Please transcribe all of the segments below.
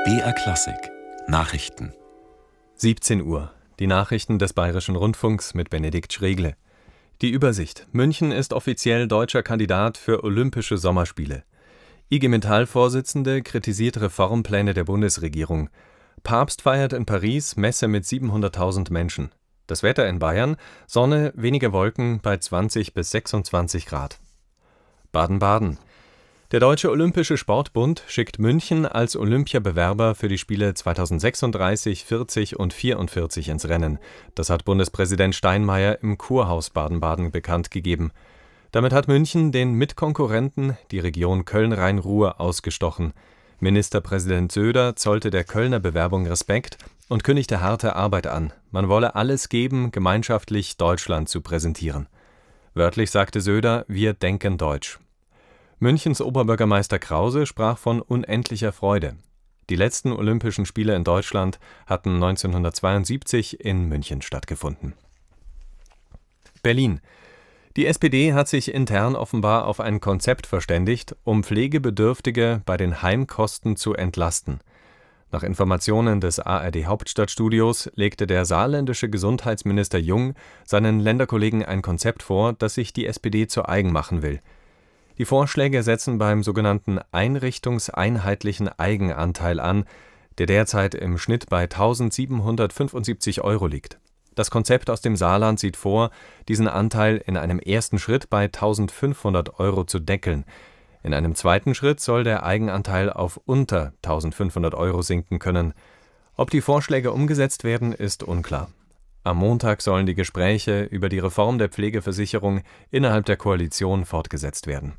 BR Klassik Nachrichten 17 Uhr. Die Nachrichten des Bayerischen Rundfunks mit Benedikt Schregle. Die Übersicht. München ist offiziell deutscher Kandidat für Olympische Sommerspiele. IG Metall-Vorsitzende kritisiert Reformpläne der Bundesregierung. Papst feiert in Paris Messe mit 700.000 Menschen. Das Wetter in Bayern: Sonne, wenige Wolken bei 20 bis 26 Grad. Baden-Baden. Der Deutsche Olympische Sportbund schickt München als Olympiabewerber für die Spiele 2036, 40 und 44 ins Rennen. Das hat Bundespräsident Steinmeier im Kurhaus Baden-Baden bekannt gegeben. Damit hat München den Mitkonkurrenten, die Region Köln-Rhein-Ruhr, ausgestochen. Ministerpräsident Söder zollte der Kölner Bewerbung Respekt und kündigte harte Arbeit an. Man wolle alles geben, gemeinschaftlich Deutschland zu präsentieren. Wörtlich sagte Söder: Wir denken deutsch. Münchens Oberbürgermeister Krause sprach von unendlicher Freude. Die letzten Olympischen Spiele in Deutschland hatten 1972 in München stattgefunden. Berlin. Die SPD hat sich intern offenbar auf ein Konzept verständigt, um Pflegebedürftige bei den Heimkosten zu entlasten. Nach Informationen des ARD-Hauptstadtstudios legte der saarländische Gesundheitsminister Jung seinen Länderkollegen ein Konzept vor, das sich die SPD zu eigen machen will. Die Vorschläge setzen beim sogenannten einrichtungseinheitlichen Eigenanteil an, der derzeit im Schnitt bei 1.775 € liegt. Das Konzept aus dem Saarland sieht vor, diesen Anteil in einem ersten Schritt bei 1.500 € zu deckeln. In einem zweiten Schritt soll der Eigenanteil auf unter 1.500 € sinken können. Ob die Vorschläge umgesetzt werden, ist unklar. Am Montag sollen die Gespräche über die Reform der Pflegeversicherung innerhalb der Koalition fortgesetzt werden.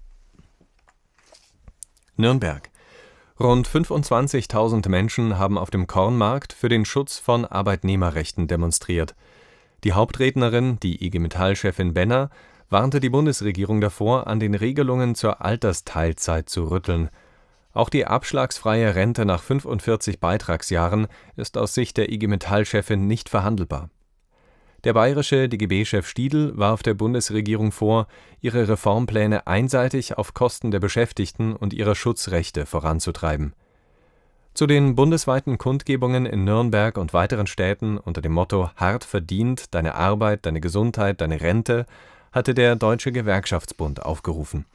Nürnberg. Rund 25.000 Menschen haben auf dem Kornmarkt für den Schutz von Arbeitnehmerrechten demonstriert. Die Hauptrednerin, die IG Metall-Chefin Benner, warnte die Bundesregierung davor, an den Regelungen zur Altersteilzeit zu rütteln. Auch die abschlagsfreie Rente nach 45 Beitragsjahren ist aus Sicht der IG Metall-Chefin nicht verhandelbar. Der bayerische DGB-Chef Stiedl warf der Bundesregierung vor, ihre Reformpläne einseitig auf Kosten der Beschäftigten und ihrer Schutzrechte voranzutreiben. Zu den bundesweiten Kundgebungen in Nürnberg und weiteren Städten unter dem Motto »Hart verdient, deine Arbeit, deine Gesundheit, deine Rente« hatte der Deutsche Gewerkschaftsbund aufgerufen.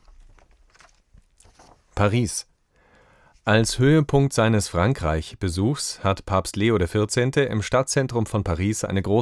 Paris. Als Höhepunkt seines Frankreich-Besuchs hat Papst Leo XIV. Im Stadtzentrum von Paris eine große